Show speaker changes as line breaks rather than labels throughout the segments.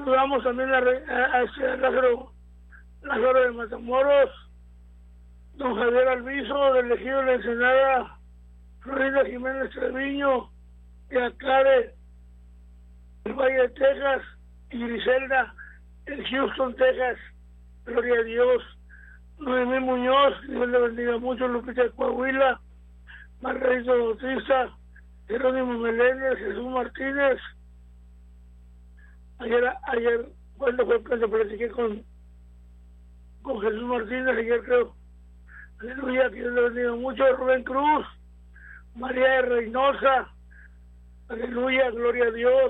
Saludamos también a Lázaro de Matamoros, don Javier Alviso, del Ejido de la Ensenada, Florinda Jiménez Treviño, de acá del Valle de Texas, y Griselda en Houston, Texas. Gloria a Dios. Noemí Muñoz, Dios le bendiga mucho. Lupita de Coahuila, Margarita Bautista, Jerónimo Meléndez, Jesús Martínez. Ayer cuando fue cuando platiqué con Jesús Martínez, ayer creo. Aleluya, que Dios le bendiga mucho. Rubén Cruz, María de Reynosa, aleluya, gloria a Dios.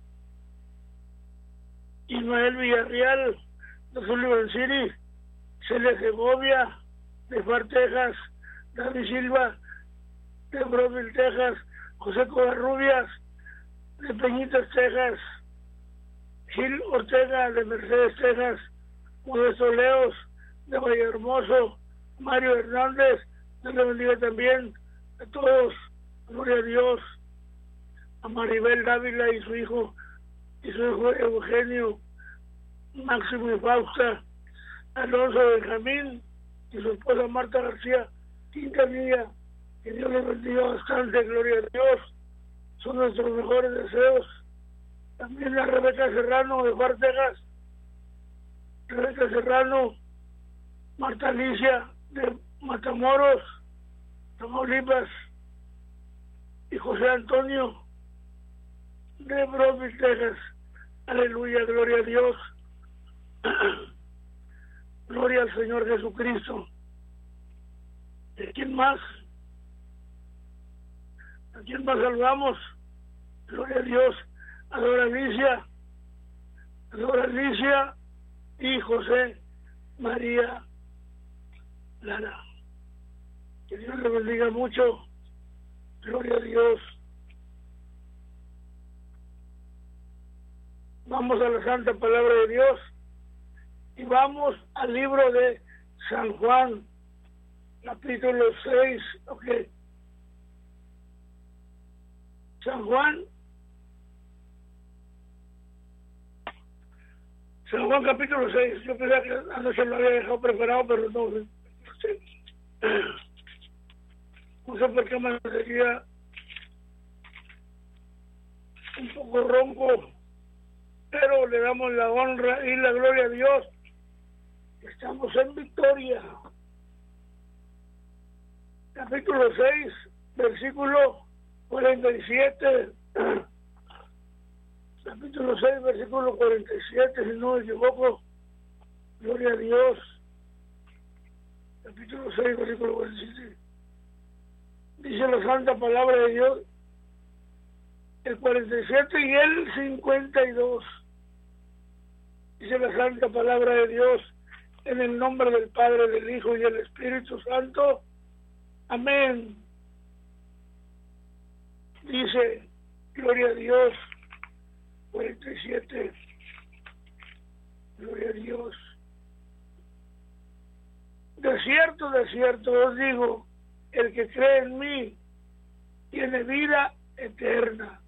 Ismael Villarreal, de Sullivan City, Celia Segovia, de Far, Texas, David Silva, de Brownsville, Texas, José Covarrubias, de Peñitas, Texas, Gil Ortega, de Mercedes, Texas, Modesto Leos, de Vallehermoso, Mario Hernández, Dios le bendiga también a todos, gloria a Dios, a Maribel Dávila y su hijo Eugenio, Máximo y Fausta, Alonso Benjamín y su esposa Marta García Quintanilla, que Dios les bendiga bastante, gloria a Dios, son nuestros mejores deseos. También a Rebeca Serrano de Far, Texas, Rebeca Serrano, Marta Alicia de Matamoros, Tamaulipas, y José Antonio de Brownsville, Texas. Aleluya, gloria a Dios. Gloria al Señor Jesucristo. ¿De quién más? ¿A quién más saludamos? Gloria a Dios. A Dora Alicia y José María Lara. Que Dios le bendiga mucho. Gloria a Dios. Vamos a la santa palabra de Dios y vamos al libro de San Juan, capítulo 6. Ok. San Juan capítulo 6. Yo pensaba que anoche lo había dejado preparado, pero no sé. No sé por qué me seguía un poco ronco, pero le damos la honra y la gloria a Dios. Estamos en victoria. Capítulo 6, versículo 47. Capítulo 6, versículo 47, si no me equivoco. Gloria a Dios. Capítulo 6, versículo 47. Dice la santa palabra de Dios, el 47 y el 52. Dice la santa palabra de Dios, en el nombre del Padre, del Hijo y del Espíritu Santo. Amén. Dice, gloria a Dios. 47. Gloria a Dios. De cierto os digo, el que cree en mí tiene vida eterna.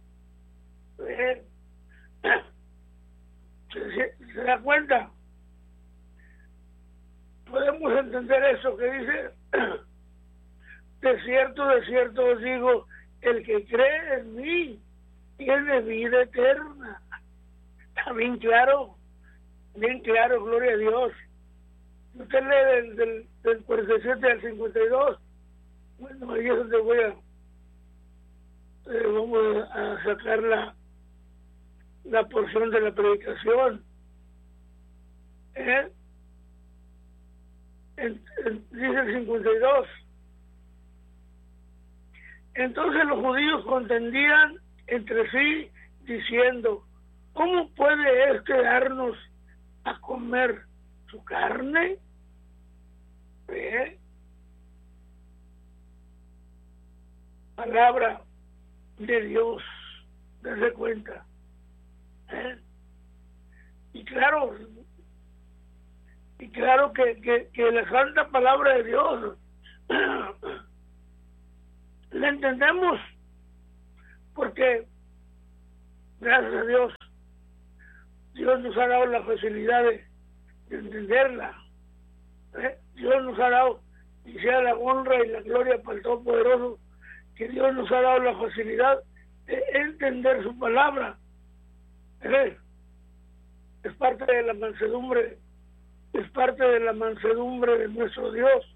¿Se da cuenta? Podemos entender eso que dice, de cierto os digo, el que cree en mí tiene vida eterna. Está bien claro, gloria a Dios. Usted lee del 47 al 52, bueno, ahí es donde vamos a sacar la porción de la predicación. Dice el 52. Entonces los judíos contendían entre sí, diciendo, ¿cómo puede darnos a comer su carne? Palabra de Dios, dense cuenta. Y claro que la santa palabra de Dios la entendemos porque, gracias a Dios, Dios nos ha dado la facilidad de entenderla. Dios nos ha dado, y sea la honra y la gloria para el Todopoderoso, que Dios nos ha dado la facilidad de entender su palabra. Es parte de la mansedumbre, es parte de la mansedumbre de nuestro Dios.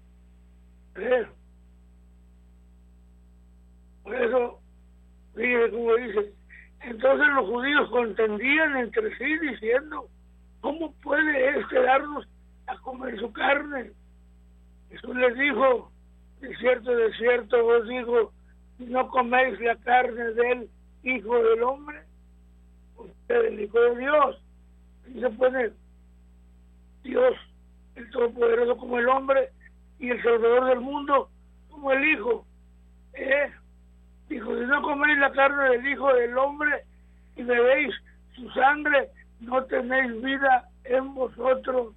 Por eso, fíjese como dice, entonces los judíos contendían entre sí diciendo, ¿cómo puede darnos a comer su carne? Jesús les dijo, de cierto os digo, si no coméis la carne del Hijo del Hombre, usted el Hijo de Dios. Y se pone Dios, el Todopoderoso, como el hombre, y el Salvador del mundo como el Hijo. Dijo, si no coméis la carne del Hijo del Hombre y bebéis su sangre, no tenéis vida en vosotros.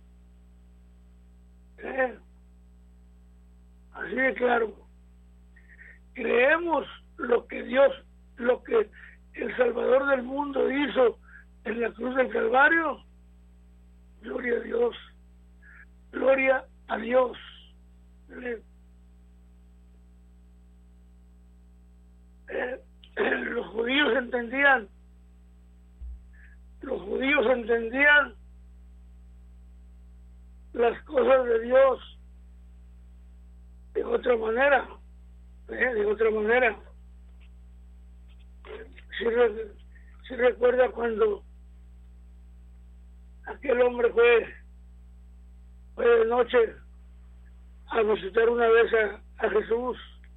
Así de claro. Creemos lo que el Salvador del mundo hizo en la cruz del Calvario. Gloria a Dios. Gloria a Dios. Los judíos entendían las cosas de Dios de otra manera. Si recuerda cuando aquel hombre fue de noche a visitar una vez a Jesús.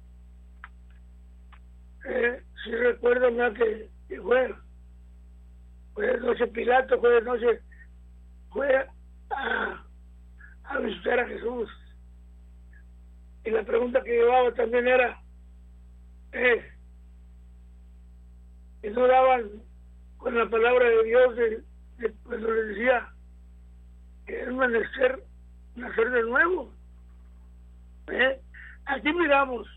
Si recuerda más que fue de noche Pilato, fue a visitar a Jesús. Y la pregunta que llevaba también era, y no daban con la palabra de Dios cuando le decía que es menester nacer de nuevo. Aquí miramos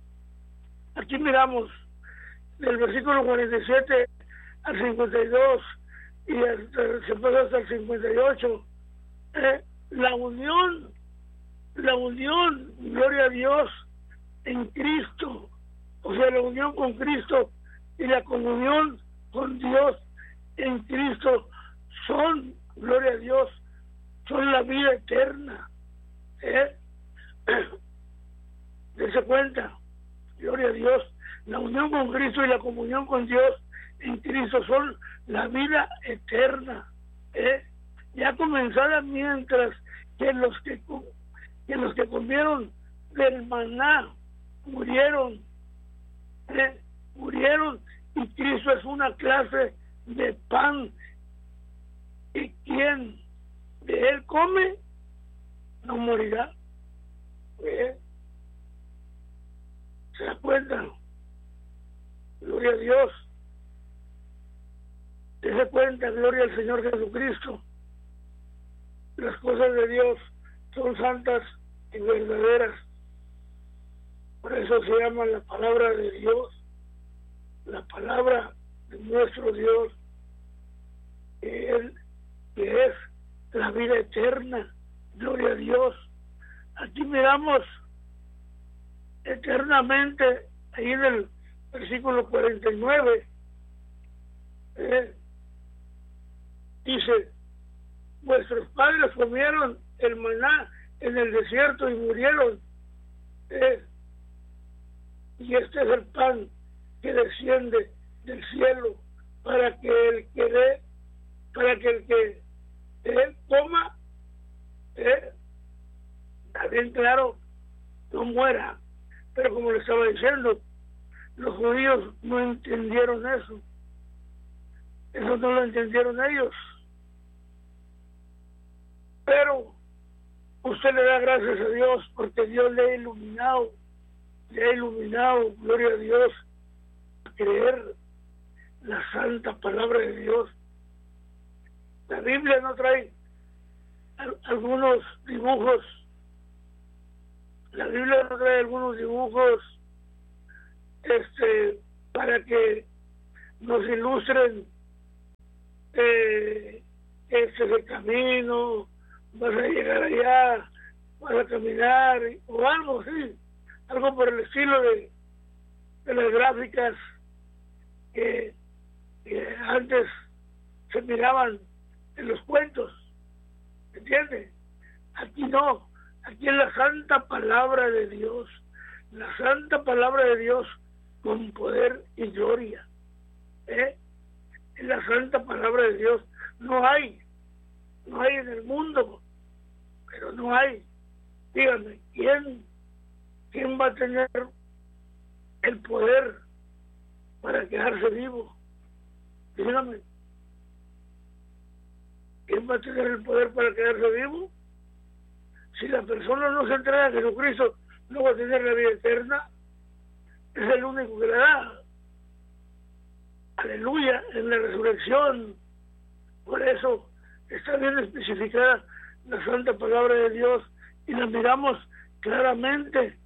del versículo 47 al 52 y se pasa hasta el 58, la unión, gloria a Dios, en Cristo, o sea, la unión con Cristo y la comunión con Dios en Cristo son, gloria a Dios, son la vida eterna. Dese cuenta, gloria a Dios, la unión con Cristo y la comunión con Dios en Cristo son la vida eterna. Ya comenzada mientras que los que comieron del maná murieron, y Cristo es una clase de pan, y quien de él come no morirá. ¿Se da cuenta? Gloria a Dios. Se cuenta, gloria al Señor Jesucristo. Las cosas de Dios son santas y verdaderas. Por eso se llama la palabra de Dios, la palabra de nuestro Dios, que es la vida eterna. Gloria a Dios. Aquí miramos eternamente, ahí en el versículo 49, dice, vuestros padres comieron el maná en el desierto y murieron, y este es el pan que desciende del cielo para que el que de él coma, está bien claro, no muera. Pero como le estaba diciendo, los judíos no entendieron eso. Eso no lo entendieron ellos. Pero usted le da gracias a Dios porque Dios le ha iluminado, gloria a Dios, a creer la santa palabra de Dios. La Biblia no trae algunos dibujos. La Biblia nos trae algunos dibujos para que nos ilustren este es el camino, vas a llegar allá, vas a caminar, o algo así, algo por el estilo de las gráficas que antes se miraban en los cuentos, ¿entiendes? Aquí no, aquí es la santa palabra de Dios, la santa palabra de Dios con poder y gloria, es la santa palabra de Dios. No hay en el mundo, pero no hay. Díganme, ¿quién va a tener el poder para quedarse vivo? Dígame, ¿quién va a tener el poder para quedarse vivo? Si la persona no se entrega a Jesucristo, no va a tener la vida eterna. Es el único que la da. Aleluya, en la resurrección. Por eso está bien especificada la santa palabra de Dios y la miramos claramente.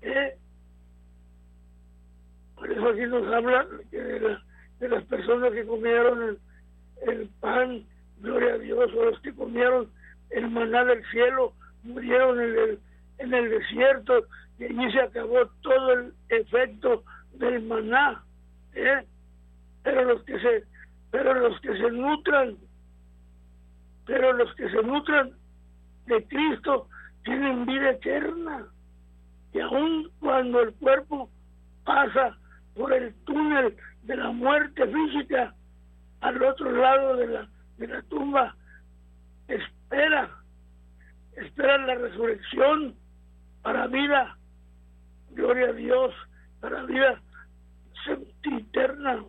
Por eso aquí nos habla de las personas que comieron el pan, gloria a Dios, o los que comieron el maná del cielo, murieron en el desierto, y allí se acabó todo el efecto del maná. Pero los que se nutran de Cristo tienen vida eterna. Y aun cuando el cuerpo pasa por el túnel de la muerte física, al otro lado de la tumba, esperan la resurrección para vida, gloria a Dios, para vida sempiterna,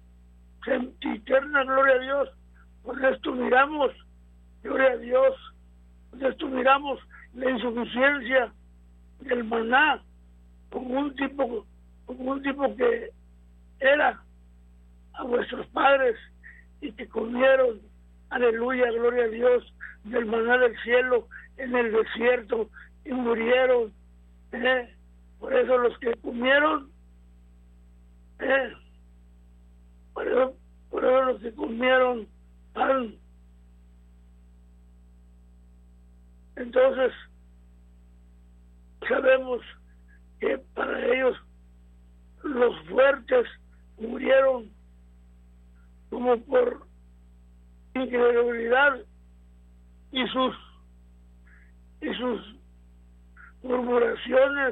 gloria a Dios. Con esto miramos, gloria a Dios, con esto miramos la insuficiencia del maná como un tipo que era a vuestros padres y que comieron, aleluya, gloria a Dios, del maná del cielo en el desierto y murieron. Por eso los que comieron, por eso los que comieron pan, entonces sabemos que para ellos los fuertes murieron como por incredulidad y sus murmuraciones.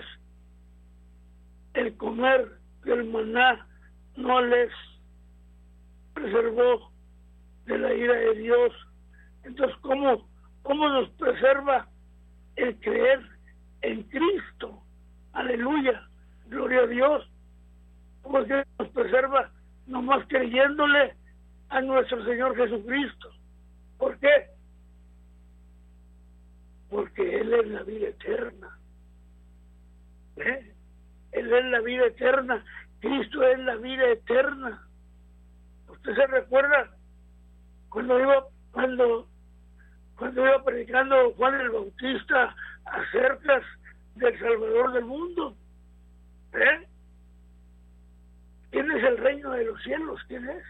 El comer del maná no les preservó de la ira de Dios. Entonces, ¿cómo nos preserva el creer en Cristo? Aleluya, gloria a Dios. ¿Cómo que nos preserva? Nomás creyéndole a nuestro Señor Jesucristo. ¿Por qué? Porque Él es la vida eterna. Él es la vida eterna. Cristo es la vida eterna. ¿Usted se recuerda cuando iba predicando Juan el Bautista acerca del Salvador del mundo? ¿Quién es el reino de los cielos? ¿Quién es?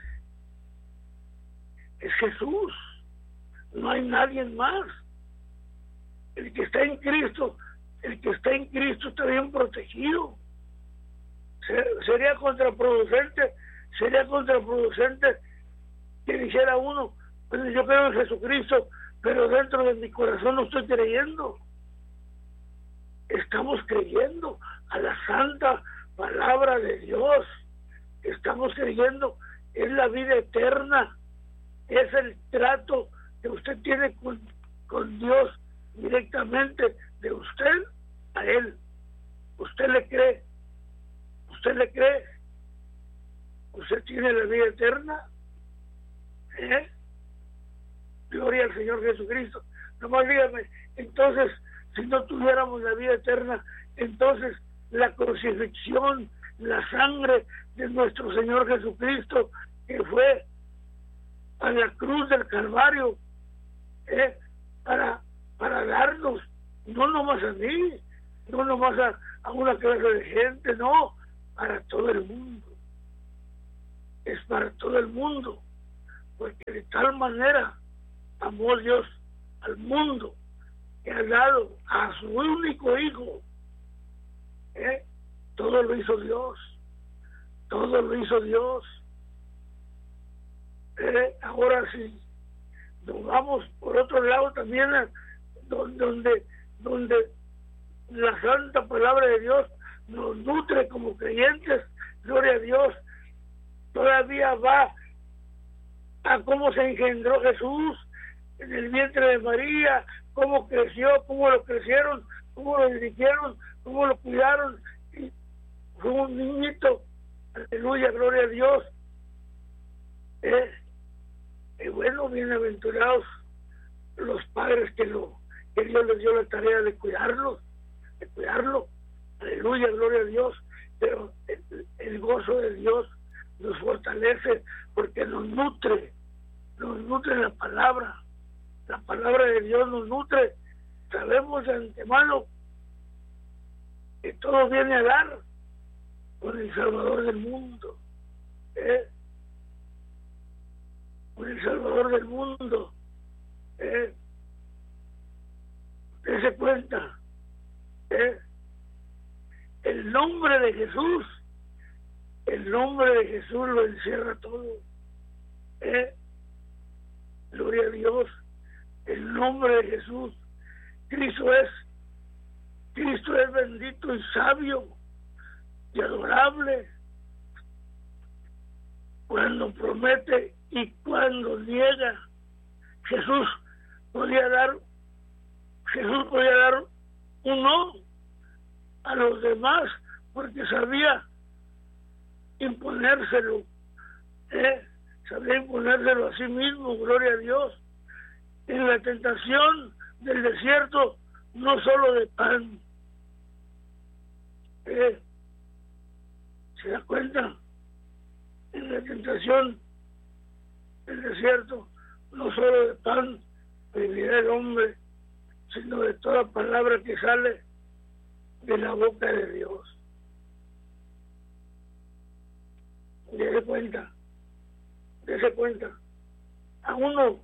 Es Jesús. No hay nadie más. El que está en Cristo está bien protegido. Sería contraproducente que dijera uno, pues yo creo en Jesucristo, pero dentro de mi corazón no estoy creyendo. Estamos creyendo a la santa palabra de Dios. Estamos creyendo en la vida eterna. Es el trato que usted tiene con Dios directamente, de usted a Él. Usted le cree. Usted tiene la vida eterna. Gloria al Señor Jesucristo. Nomás dígame, entonces, si no tuviéramos la vida eterna, entonces la crucifixión, la sangre de nuestro Señor Jesucristo, que fue a la cruz del Calvario, para darnos, no nomás a mí, no nomás a una clase de gente, no, para todo el mundo. Es para todo el mundo. porque de tal manera amó Dios al mundo que ha dado a su único hijo. Todo lo hizo Dios, todo lo hizo Dios. Ahora sí, nos vamos por otro lado también, donde la santa palabra de Dios nos nutre como creyentes. Gloria a Dios. Todavía va a cómo se engendró Jesús en el vientre de María, cómo creció, cómo lo crecieron, cómo lo dirigieron, cómo lo cuidaron. Y fue un niñito. Aleluya, gloria a Dios. Y bueno, bienaventurados los padres que Dios les dio la tarea de cuidarlo. Aleluya, gloria a Dios. Pero el gozo de Dios nos fortalece porque nos nutre la palabra de Dios nos nutre. Sabemos de antemano que todo viene a dar con el Salvador del mundo, con el Salvador del mundo. Dese cuenta, el nombre de Jesús lo encierra todo. Gloria a Dios. El nombre de Jesús. Cristo es bendito y sabio y adorable cuando promete y cuando niega. Jesús podía dar un no a los demás porque sabía imponérselo, sabía imponérselo a sí mismo. Gloria a Dios. En la tentación del desierto, no solo de pan, ¿se da cuenta? En la tentación del desierto, no solo de pan vivirá el hombre, sino de toda palabra que sale de la boca de Dios. Dese cuenta. A uno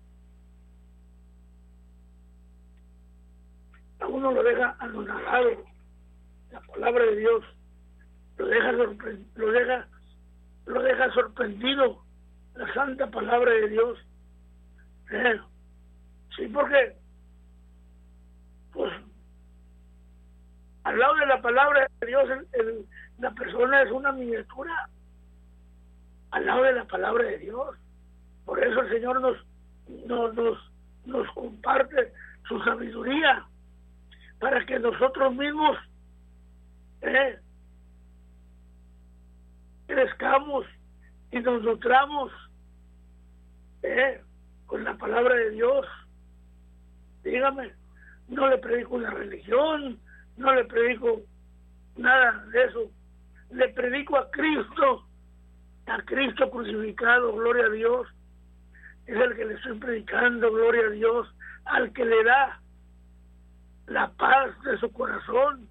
lo deja anonadado la palabra de Dios, lo deja sorprendido la santa palabra de Dios. Sí, porque pues al lado de la palabra de Dios la persona es una miniatura al lado de la palabra de Dios. Por eso el Señor nos comparte su sabiduría para que nosotros mismos crezcamos y nos nutramos con la palabra de Dios. Dígame, no le predico una religión, no le predico nada de eso, le predico a Cristo crucificado. Gloria a Dios. Es el que le estoy predicando, gloria a Dios, al que le da la paz de su corazón,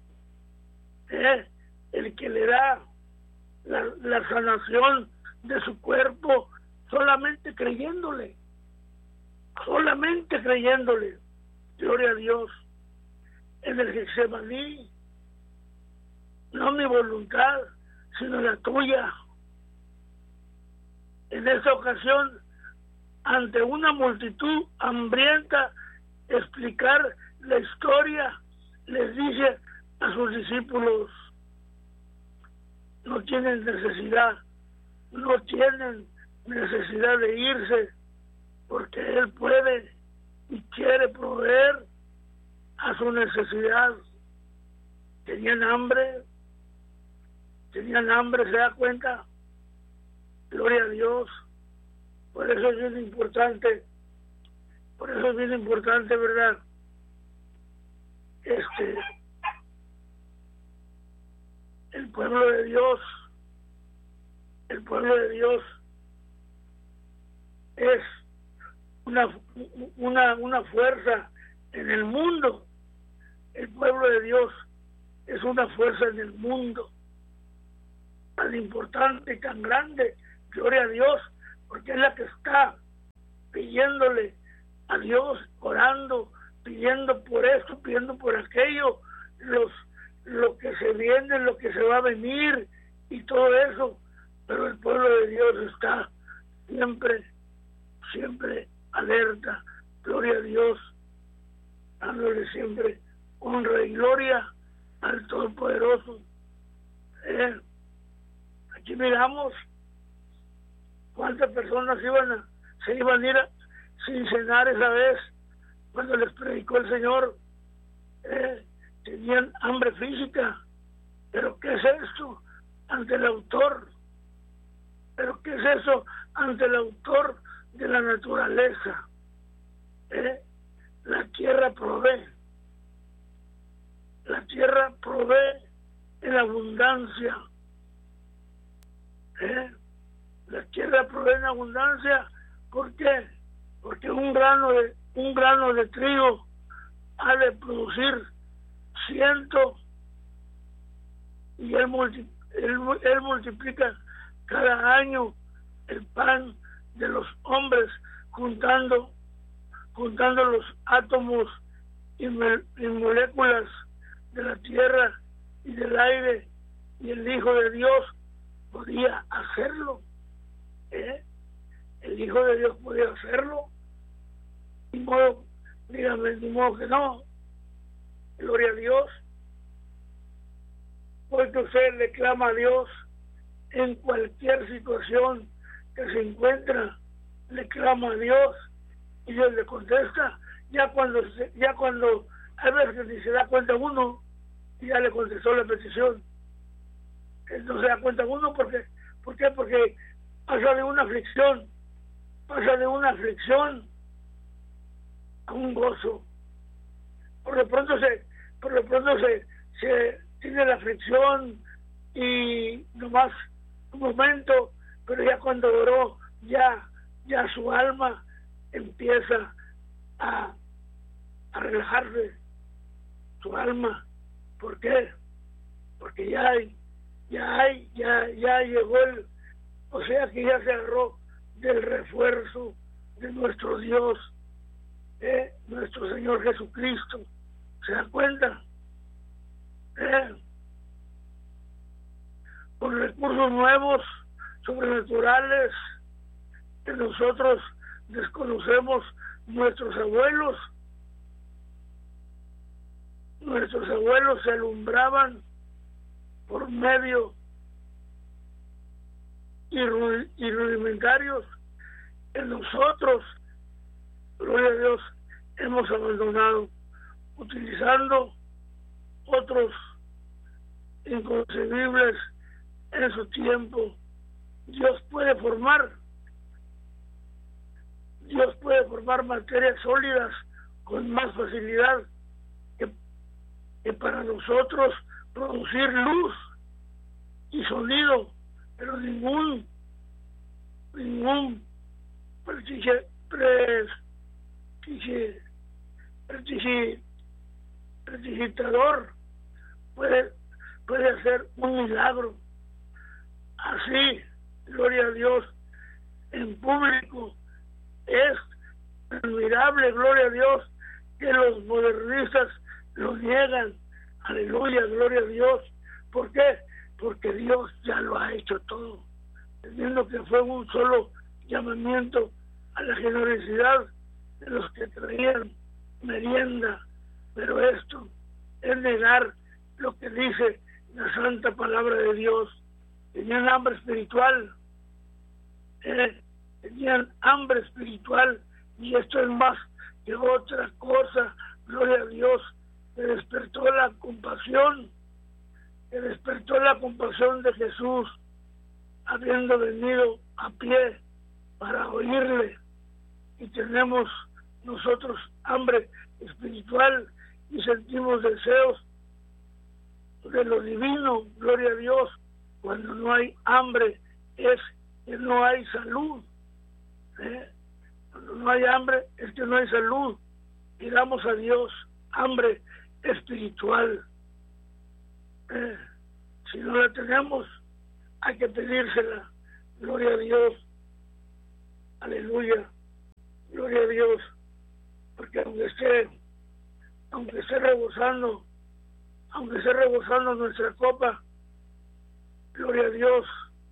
el que le da la sanación de su cuerpo, solamente creyéndole, gloria a Dios. En el Getsemaní, no mi voluntad, sino la tuya. En esta ocasión, ante una multitud hambrienta, explicar la historia, les dice a sus discípulos: no tienen necesidad de irse, porque Él puede y quiere proveer a su necesidad. Tenían hambre, ¿se da cuenta? Gloria a Dios. Por eso es bien importante, ¿verdad? El pueblo de Dios es una fuerza en el mundo. El pueblo de Dios es una fuerza en el mundo tan importante y tan grande, gloria a Dios, porque es la que está pidiéndole a Dios, orando, pidiendo por esto, pidiendo por aquello, lo que se viene, lo que se va a venir y todo eso. Pero el pueblo de Dios está siempre, siempre alerta. Gloria a Dios, dándole siempre honra y gloria al Todopoderoso. Aquí miramos cuántas personas se iban a ir sin cenar esa vez cuando les predicó el Señor. Tenían hambre física. ¿Pero qué es esto ante el autor? ¿Pero qué es eso ante el autor de la naturaleza? La tierra provee. La tierra provee en abundancia. La tierra provee en abundancia. ¿Por qué? Porque un grano de trigo ha de producir 100, y él multiplica cada año el pan de los hombres, juntando los átomos y moléculas de la tierra y del aire, y el Hijo de Dios podía hacerlo. El Hijo de Dios podía hacerlo. Ni modo, dígame, ni modo que no. Gloria a Dios. Porque usted le clama a Dios en cualquier situación que se encuentra, le clama a Dios y Dios le contesta. Ya cuando a veces ni se da cuenta uno y ya le contestó la petición. No se da cuenta uno ¿por qué? Porque pasa de una aflicción a un gozo. Por lo pronto se tiene la aflicción y nomás un momento, pero ya cuando oró, ya su alma empieza a relajarse, su alma. ¿Por qué? Porque ya llegó o sea que ya se agarró del refuerzo de nuestro Dios, nuestro Señor Jesucristo. ¿Se da cuenta? Con recursos nuevos, sobrenaturales, que nosotros desconocemos. Nuestros abuelos se alumbraban por medio y rudimentarios que nosotros, gloria a Dios, hemos abandonado, utilizando otros inconcebibles en su tiempo. Dios puede formar materias sólidas con más facilidad que para nosotros producir luz y sonido, pero ningún prestidigitador puede hacer un milagro. Así, gloria a Dios, en público es admirable, gloria a Dios, que los modernistas lo niegan. Aleluya, gloria a Dios. ¿Por qué? Porque Dios ya lo ha hecho todo. Entendiendo que fue un solo llamamiento a la generosidad de los que traían merienda. Pero esto es negar lo que dice la santa palabra de Dios. Tenían hambre espiritual. Tenían hambre espiritual, y esto es más que otra cosa. Gloria a Dios, que despertó la compasión de Jesús, habiendo venido a pie para oírle. Y tenemos nosotros hambre espiritual y sentimos deseos de lo divino. Gloria a Dios. Cuando no hay hambre es que no hay salud. Cuando no hay hambre es que no hay salud. Pidamos a Dios hambre espiritual. Si no la tenemos, hay que pedírsela. Gloria a Dios. Aleluya. Gloria a Dios. Porque aunque esté rebosando nuestra copa, gloria a Dios,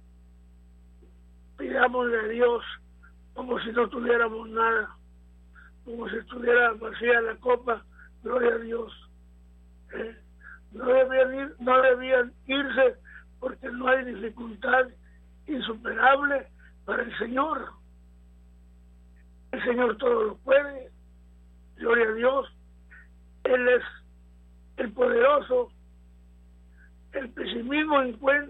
pidámosle a Dios como si no tuviéramos nada, como si estuviera vacía la copa, gloria a Dios. No debían irse porque no hay dificultad insuperable para el Señor. El Señor todo lo puede, gloria a Dios. Él es el poderoso. El pesimismo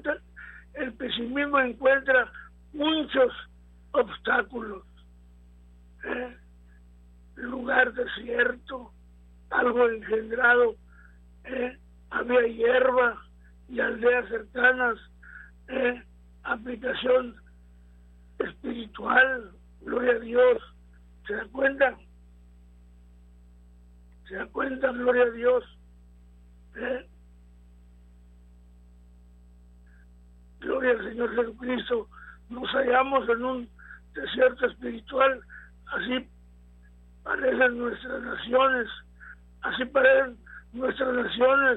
encuentra muchos obstáculos. Lugar desierto, algo engendrado, había hierba y aldeas cercanas, aplicación espiritual, gloria a Dios. ¿Se da cuenta? ¿Se da cuenta? Gloria a Dios. Gloria al Señor Jesucristo. Nos hallamos en un desierto espiritual. Así parecen nuestras naciones. Así parecen nuestras naciones.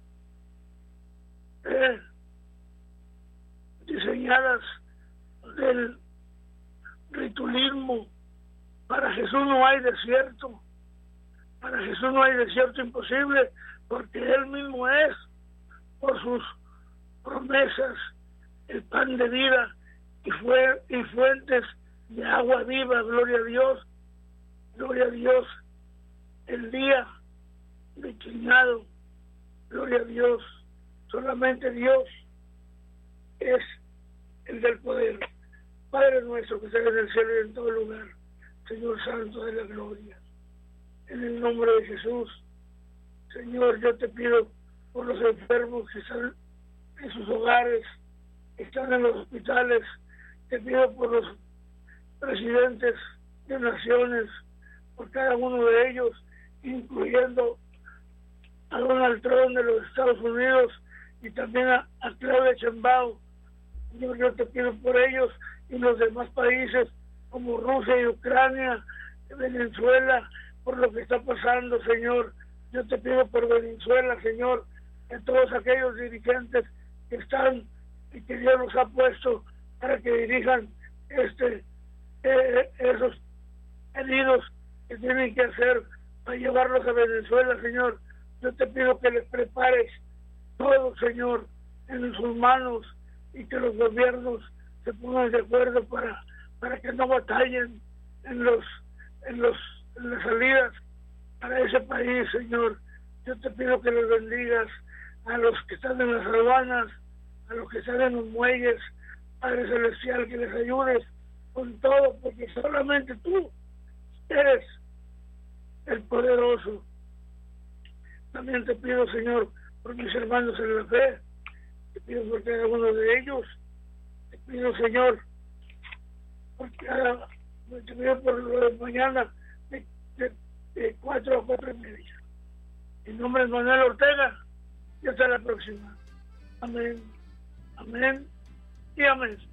Diseñadas del ritualismo. Para Jesús no hay desierto. Para Jesús no hay desierto imposible, porque Él mismo es, por sus promesas, el pan de vida y fuentes de agua viva. Gloria a Dios. Gloria a Dios. El día declinado. Gloria a Dios. Solamente Dios es el del poder. Padre nuestro que estás en el cielo y en todo lugar, Señor Santo de la gloria, en el nombre de Jesús, Señor, yo te pido por los enfermos que están en sus hogares, que están en los hospitales, te pido por los presidentes de naciones, por cada uno de ellos, incluyendo a Donald Trump de los Estados Unidos y también a Claudia Sheinbaum. Señor, yo te pido por ellos y los demás países como Rusia y Ucrania, Venezuela, por lo que está pasando, Señor. Yo te pido por Venezuela, Señor, en todos aquellos dirigentes que están y que Dios los ha puesto para que dirijan esos heridos que tienen que hacer para llevarlos a Venezuela, Señor. Yo te pido que les prepares todo, Señor, en sus manos y que los gobiernos se pongan de acuerdo para que no batallen en las salidas para ese país, Señor. Yo te pido que les bendigas a los que están en las aduanas, a los que están en los muelles, Padre Celestial, que les ayudes con todo, porque solamente tú eres el poderoso. También te pido, Señor, por mis hermanos en la fe, te pido por cada uno de ellos, te pido, Señor, te pido por lo de mañana de 4 a 4:30. En nombre de Manuel Ortega, y hasta la próxima. Amén, amén y amén.